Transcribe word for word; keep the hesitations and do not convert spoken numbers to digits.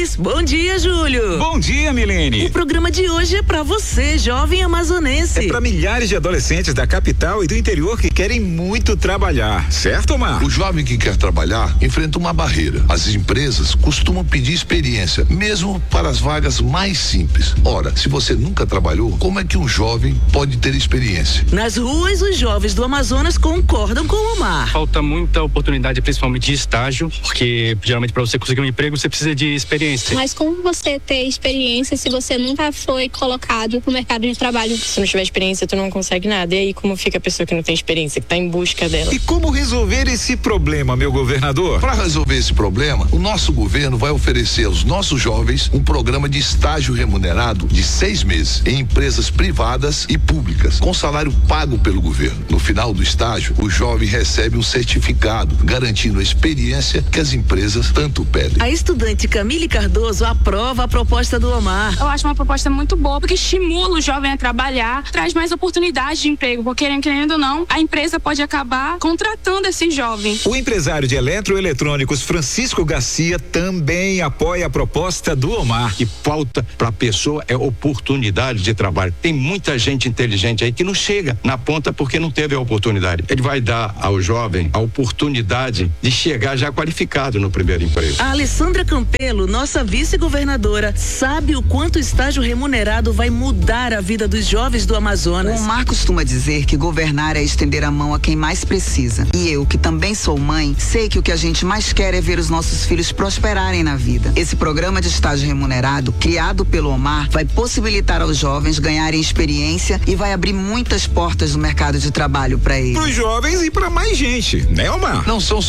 Jovens. Bom dia, Júlio. Bom dia, Milene. O programa de hoje é pra você, jovem amazonense. É pra milhares de adolescentes da capital e do interior que querem muito trabalhar, certo, Mar? O jovem que quer trabalhar enfrenta uma barreira. As empresas costumam pedir experiência, mesmo para as vagas mais simples. Ora, se você nunca trabalhou, como é que um jovem pode ter experiência? Nas ruas, os jovens do Amazonas concordam com o Omar. Falta muita oportunidade, principalmente de estágio, porque geralmente para você conseguir um emprego você precisa de experiência. Mas como você ter experiência se você nunca foi colocado no mercado de trabalho? Se não tiver experiência, tu não consegue nada. E aí como fica a pessoa que não tem experiência, que está em busca dela? E como resolver esse problema, meu governador? Para resolver esse problema, o nosso governo vai oferecer aos nossos jovens um programa de estágio remunerado de seis meses em empresas privadas e públicas, com salário pago pelo governo. No final do estágio, o jovem recebe um certificado garantindo a experiência que as empresas tanto pedem. A estudante Camille Cardoso aprova a proposta do Omar. Eu acho uma proposta muito boa, porque estimula o jovem a trabalhar, traz mais oportunidades de emprego, porque querendo ou não, a empresa pode acabar contratando esse jovem. O empresário de eletroeletrônicos Francisco Garcia também apoia a proposta do Omar. Que falta para a pessoa é oportunidade de trabalho. Tem muita gente inteligente aí que não chega na ponta porque não teve a oportunidade. Ele vai dar ao jovem a oportunidade de chegar já qualificado no primeiro emprego. A Alessandra Campelo, nossa vice-governadora, sabe o quanto o estágio remunerado vai mudar a vida dos jovens do Amazonas. O Omar costuma dizer que governar é estender a mão a quem mais precisa. E eu, que também sou mãe, sei que o que a gente mais quer é ver os nossos filhos prosperarem na vida. Esse programa de estágio remunerado, criado pelo Omar, vai possibilitar aos jovens ganharem experiência e vai abrir muitas portas no mercado de trabalho para eles. Para os jovens e para mais gente, né, Omar? Não são